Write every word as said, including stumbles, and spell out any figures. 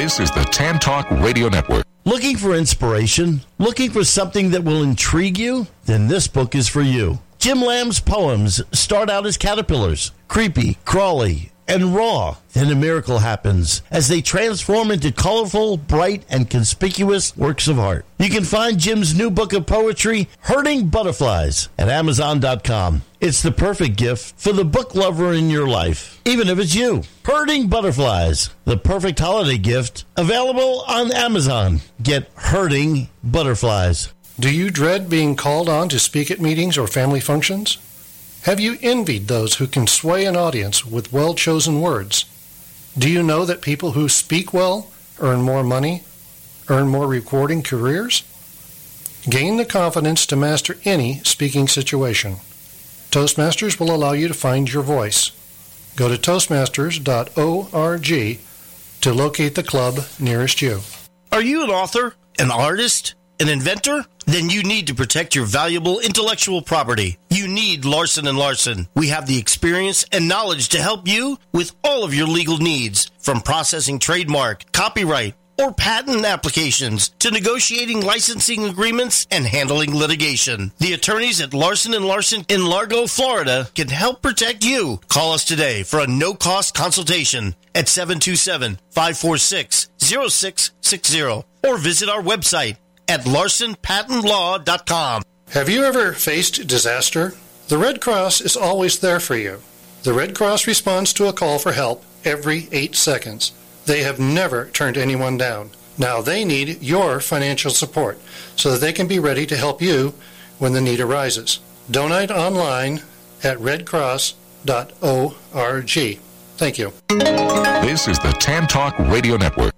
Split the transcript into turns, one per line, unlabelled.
This is the Tan Talk Radio Network.
Looking for inspiration? Looking for something that will intrigue you? Then this book is for you. Jim Lamb's poems start out as caterpillars, creepy, crawly, and raw. Then a miracle happens as they transform into colorful, bright, and conspicuous works of art. You can find Jim's new book of poetry, Hurting Butterflies, at amazon dot com. It's the perfect gift for the book lover in your life, even if it's you. Hurting Butterflies, the perfect holiday gift, available on Amazon. Get Hurting Butterflies.
Do you dread being called on to speak at meetings or family functions? Have you envied those who can sway an audience with well-chosen words? Do you know that people who speak well earn more money, earn more rewarding careers? Gain the confidence to master any speaking situation. Toastmasters will allow you to find your voice. Go to toastmasters dot org to locate the club nearest you.
Are you an author, an artist, an inventor? Then you need to protect your valuable intellectual property. You need Larson and Larson. We have the experience and knowledge to help you with all of your legal needs, from processing trademark, copyright, or patent applications to negotiating licensing agreements and handling litigation. The attorneys at Larson and Larson in Largo, Florida can help protect you. Call us today for a no-cost consultation at seven two seven, five four six, zero six six zero or visit our website at larson patent law dot com.
Have you ever faced disaster? The Red Cross is always there for you. The Red Cross responds to a call for help every eight seconds. They have never turned anyone down. Now they need your financial support so that they can be ready to help you when the need arises. Donate online at red cross dot org. Thank you.
This is the Tan Talk Radio Network.